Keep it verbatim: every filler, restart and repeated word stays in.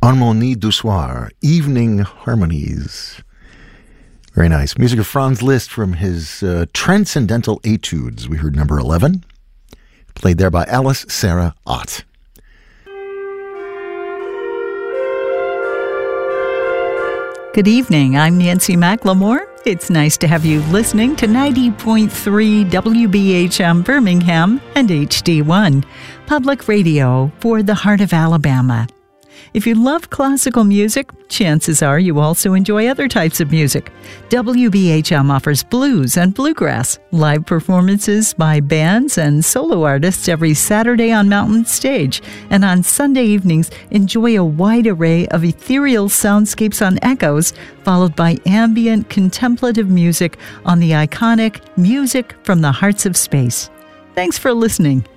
Harmonie du soir, Evening Harmonies. Very nice. Music of Franz Liszt from his uh, Transcendental Etudes. We heard number eleven, played there by Alice Sarah Ott. Good evening. I'm Nancy McLemore. It's nice to have you listening to ninety point three W B H M Birmingham and H D one, public radio for the heart of Alabama. If you love classical music, chances are you also enjoy other types of music. W B H M offers blues and bluegrass, live performances by bands and solo artists every Saturday on Mountain Stage. And on Sunday evenings, enjoy a wide array of ethereal soundscapes on Echoes, followed by ambient contemplative music on the iconic Music from the Hearts of Space. Thanks for listening.